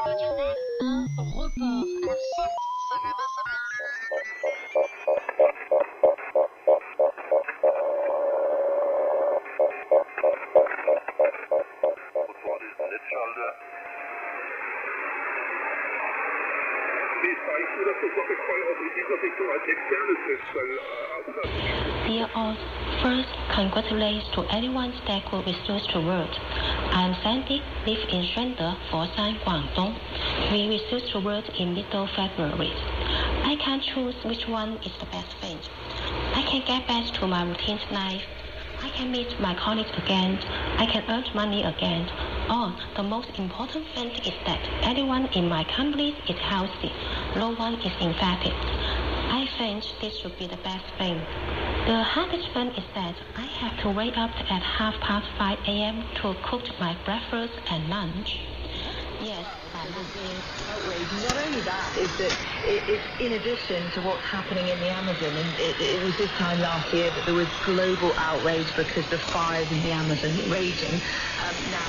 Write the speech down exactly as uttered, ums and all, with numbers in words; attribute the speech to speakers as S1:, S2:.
S1: Dear all, first, congratulations to everyone that could refuse to vote. I am Sandy, live in Shanda, Foshan, Guangdong. We refused to vote in middle February. I can't choose which one is the best thing. I can get back to my routine life. I can meet my colleagues again. I can earn money again. Oh, the most important thing is that everyone in my company is healthy. No one is infected. I think this should be the best thing. The hardest thing is that I have to wake up at half past five a.m. to cook my breakfast and lunch. Yes, I
S2: outrage. Not only that, is that it, it's in addition to what's happening in the Amazon, and it, it was this time last year that there was global outrage because the fires in the Amazon raging. Um, now